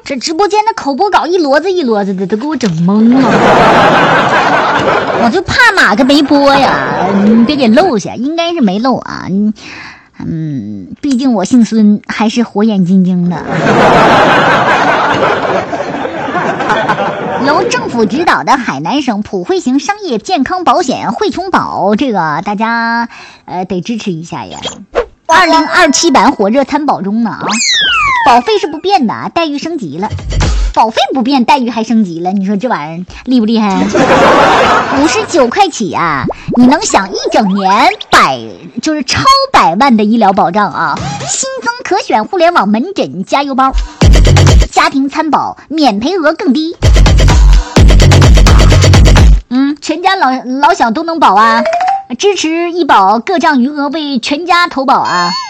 这直播间的口播稿一摞子一摞子的，都给我整懵了。我就怕哪个没播呀，你别给漏下，应该是没漏啊。毕竟我姓孙，还是火眼金睛的。由政府指导的海南省普惠型商业健康保险惠琼保，这个大家得支持一下呀。2027版火热参保中呢啊，保费是不变的，待遇升级了。保费不变，待遇还升级了，你说这玩意儿厉不厉害？59块起啊，你能享一整年就是超100万的医疗保障啊！新增可选互联网门诊加油包，家庭参保免赔额更低。全家老小都能保啊！支持医保各账余额为全家投保啊！